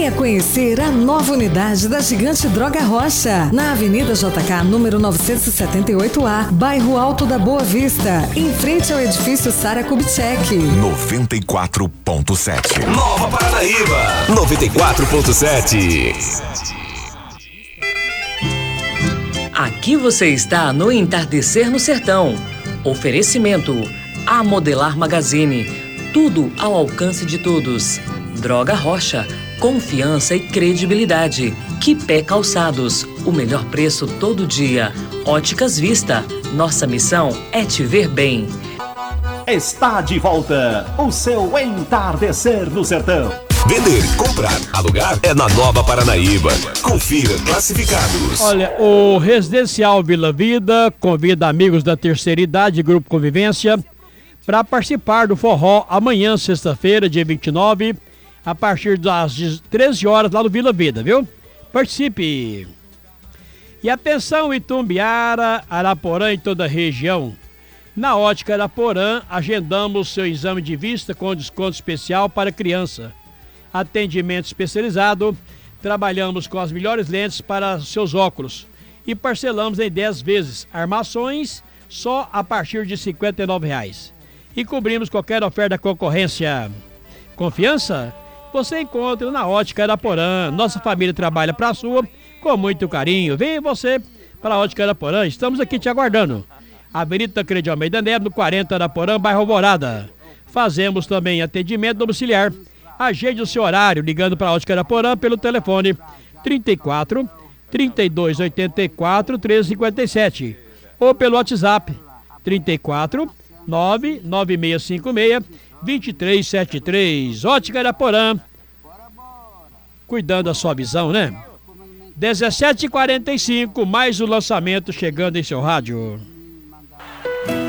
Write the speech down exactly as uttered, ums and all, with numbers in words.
Venha conhecer a nova unidade da Gigante Droga Rocha, na Avenida J K, número novecentos e setenta e oito A, bairro Alto da Boa Vista, em frente ao edifício Sara Kubitschek. noventa e quatro ponto sete. Nova Paranaíba, noventa e quatro ponto sete. Aqui você está no Entardecer no Sertão. Oferecimento A Modelar Magazine. Tudo ao alcance de todos. Droga Rocha. Confiança e credibilidade. Quipé Calçados. O melhor preço todo dia. Óticas Vista. Nossa missão é te ver bem. Está de volta o seu Entardecer no Sertão. Vender, comprar, alugar é na Nova Paranaíba. Confira classificados. Olha, o Residencial Vila Vida convida amigos da terceira idade, Grupo Convivência, para participar do forró amanhã, sexta-feira, dia vinte e nove, a partir das treze horas, lá no Vila Vida, viu? Participe! E atenção, Itumbiara, Araporã e toda a região. Na Ótica Araporã, agendamos seu exame de vista com desconto especial para criança. Atendimento especializado, trabalhamos com as melhores lentes para seus óculos e parcelamos em dez vezes, armações só a partir de cinquenta e nove reais. E cobrimos qualquer oferta da concorrência. Confiança? Você encontra na Ótica Araporã. Nossa família trabalha para a sua com muito carinho. Venha você para a Ótica Araporã, estamos aqui te aguardando. Avenida Tancredo Almeida Neto, no quarenta Araporã, bairro Alvorada. Fazemos também atendimento domiciliar. Agende o seu horário ligando para a Ótica Araporã pelo telefone trinta e quatro, trinta e dois, oitenta e quatro, treze cinquenta e sete ou pelo WhatsApp trinta e quatro, nove nove seis cinco seis, dois três sete três. Ótica Araporã, cuidando da sua visão, né? dezessete e quarenta e cinco, mais o lançamento chegando em seu rádio.